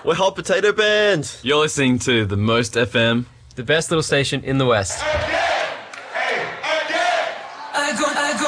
We're Hot Potato Band. You're listening to The Most FM. The best little station in the West. I go